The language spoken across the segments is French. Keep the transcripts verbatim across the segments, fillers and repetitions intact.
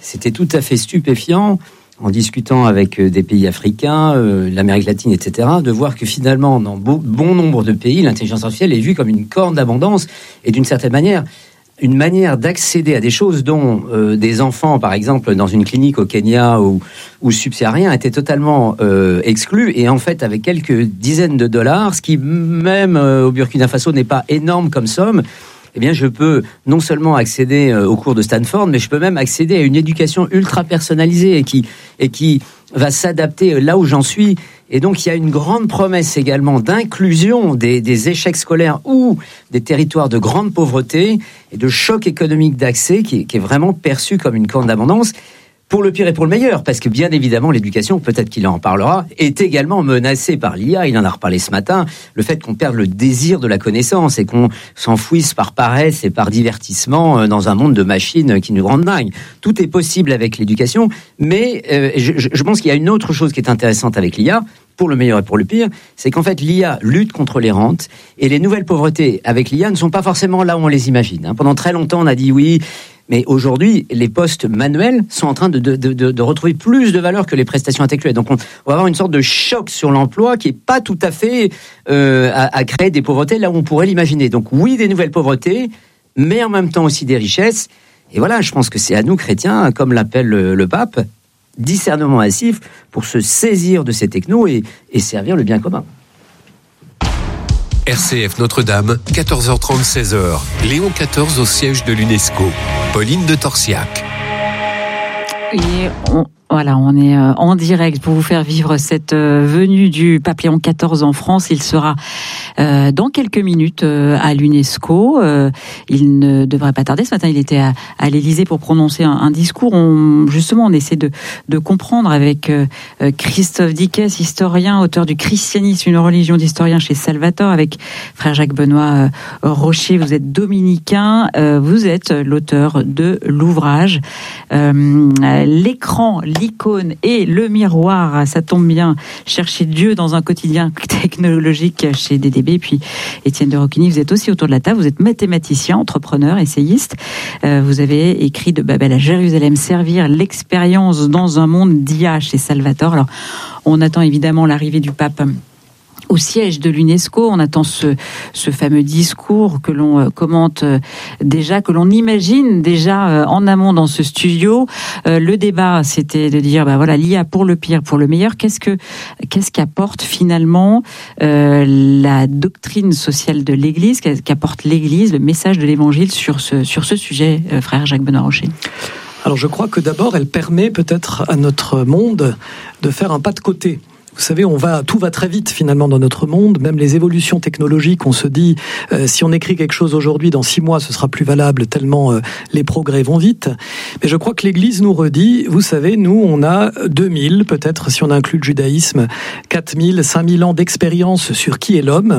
c'était tout à fait stupéfiant, en discutant avec des pays africains, euh, l'Amérique latine, et cetera, de voir que finalement, dans bon, bon nombre de pays, l'intelligence artificielle est vue comme une corne d'abondance et d'une certaine manière, une manière d'accéder à des choses dont euh, des enfants, par exemple, dans une clinique au Kenya ou, ou subsahariens, étaient totalement euh, exclus. Et en fait, avec quelques dizaines de dollars, ce qui même euh, au Burkina Faso n'est pas énorme comme somme, eh bien, je peux non seulement accéder euh, aux cours de Stanford, mais je peux même accéder à une éducation ultra personnalisée et qui, et qui va s'adapter là où j'en suis. Et donc, il y a une grande promesse également d'inclusion des, des échecs scolaires ou des territoires de grande pauvreté et de choc économique d'accès qui, qui est vraiment perçu comme une corne d'abondance. Pour le pire et pour le meilleur, parce que bien évidemment, l'éducation, peut-être qu'il en parlera, est également menacée par l'I A. Il en a reparlé ce matin. Le fait qu'on perde le désir de la connaissance et qu'on s'enfouisse par paresse et par divertissement dans un monde de machines qui nous rendent dingue. Tout est possible avec l'éducation, mais euh, je, je pense qu'il y a une autre chose qui est intéressante avec l'I A, pour le meilleur et pour le pire, c'est qu'en fait, l'I A lutte contre les rentes et les nouvelles pauvretés avec l'I A ne sont pas forcément là où on les imagine. Pendant très longtemps, on a dit oui. Mais aujourd'hui, les postes manuels sont en train de, de, de, de retrouver plus de valeur que les prestations intellectuelles. Donc, on, on va avoir une sorte de choc sur l'emploi qui est pas tout à fait euh, à, à créer des pauvretés là où on pourrait l'imaginer. Donc, oui, des nouvelles pauvretés, mais en même temps aussi des richesses. Et voilà, je pense que c'est à nous, chrétiens, comme l'appelle le, le pape, discernement massif pour se saisir de ces technos et, et servir le bien commun. R C F Notre-Dame, quatorze heures trente, seize heures. Léon quatorze au siège de l'UNESCO. Pauline de Torsiac. Et on, voilà, on est en direct pour vous faire vivre cette venue du pape Léon quatorze en France. Il sera euh, dans quelques minutes euh, à l'UNESCO. Euh, il ne devrait pas tarder. Ce matin, il était à, à l'Élysée pour prononcer un, un discours. On, justement, on essaie de, de comprendre avec euh, Christophe Dickès, historien, auteur du Christianisme, une religion d'historien chez Salvatore, avec frère Jacques-Benoît euh, Rocher. Vous êtes dominicain. Euh, vous êtes l'auteur de l'ouvrage euh, L'écran, l'icône et le miroir. Ça tombe bien. Chercher Dieu dans un quotidien technologique chez D D B. Et puis, Étienne de Roquigny, vous êtes aussi autour de la table. Vous êtes mathématicien, entrepreneur, essayiste. Euh, vous avez écrit De Babel à Jérusalem, servir l'expérience dans un monde d'I A chez Salvatore. Alors, on attend évidemment l'arrivée du pape au siège de l'UNESCO. On attend ce, ce fameux discours que l'on commente déjà, que l'on imagine déjà en amont dans ce studio. Euh, le débat, c'était de dire, bah voilà, l'I A pour le pire, pour le meilleur. Qu'est-ce que, qu'est-ce qu'apporte finalement euh, la doctrine sociale de l'Église, qu'apporte l'Église, le message de l'Évangile sur ce, sur ce sujet, euh, frère Jacques-Benoît Rocher? Alors je crois que d'abord, elle permet peut-être à notre monde de faire un pas de côté. Vous savez, on va, tout va très vite finalement dans notre monde, même les évolutions technologiques, on se dit, euh, si on écrit quelque chose aujourd'hui, dans six mois, ce sera plus valable tellement euh, les progrès vont vite. Mais je crois que l'Église nous redit, vous savez, nous, on a deux mille, peut-être si on inclut le judaïsme, quatre mille, cinq mille ans d'expérience sur qui est l'homme.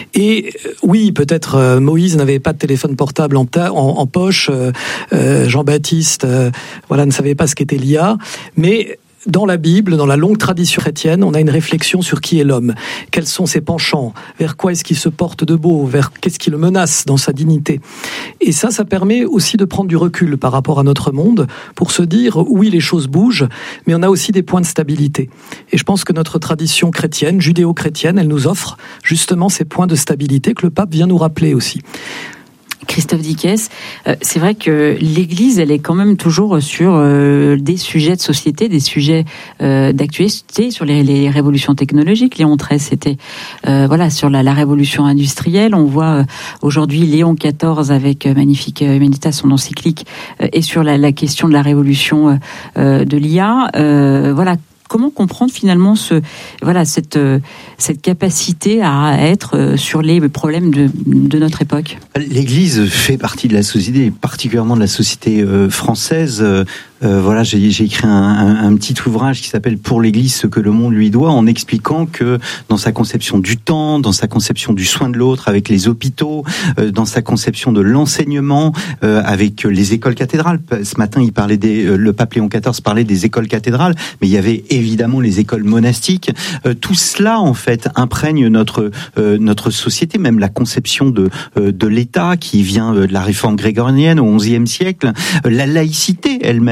Et euh, oui, peut-être euh, Moïse n'avait pas de téléphone portable en, ta, en, en poche, euh, euh, Jean-Baptiste, euh, voilà, ne savait pas ce qu'était l'I A, mais dans la Bible, dans la longue tradition chrétienne, on a une réflexion sur qui est l'homme, quels sont ses penchants, vers quoi est-ce qu'il se porte de beau, vers qu'est-ce qui le menace dans sa dignité. Et ça, ça permet aussi de prendre du recul par rapport à notre monde pour se dire, oui, les choses bougent, mais on a aussi des points de stabilité. Et je pense que notre tradition chrétienne, judéo-chrétienne, elle nous offre justement ces points de stabilité que le pape vient nous rappeler aussi. Christophe Dickès, euh, c'est vrai que l'Église, elle est quand même toujours sur euh, des sujets de société, des sujets euh, d'actualité, sur les, les révolutions technologiques. Léon treize, c'était euh, voilà sur la, la révolution industrielle. On voit euh, aujourd'hui Léon quatorze avec euh, Magnificat Humanitas, son encyclique, euh, et sur la, la question de la révolution euh, de l'I A. Euh, voilà. Comment comprendre finalement ce, voilà, cette, cette capacité à être sur les problèmes de, de notre époque? L'Église fait partie de la société, particulièrement de la société française. Euh, voilà, j'ai, j'ai écrit un, un, un petit ouvrage qui s'appelle « Pour l'Église, ce que le monde lui doit », en expliquant que dans sa conception du temps, dans sa conception du soin de l'autre avec les hôpitaux, euh, dans sa conception de l'enseignement euh, avec les écoles cathédrales. Ce matin, il parlait des, euh, le pape Léon quatorze parlait des écoles cathédrales, mais il y avait évidemment les écoles monastiques. Euh, tout cela, en fait, imprègne notre euh, notre société, même la conception de euh, de l'État qui vient de la réforme grégorienne au onzième siècle, euh, la laïcité elle-même.